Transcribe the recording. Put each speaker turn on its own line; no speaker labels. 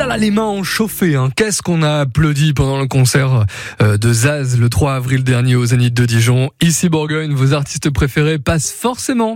là, les mains ont chauffé. Qu'est-ce qu'on a applaudi pendant le concert de Zaz le 3 avril dernier au Zénith de Dijon. Ici Bourgogne, vos artistes préférés passent forcément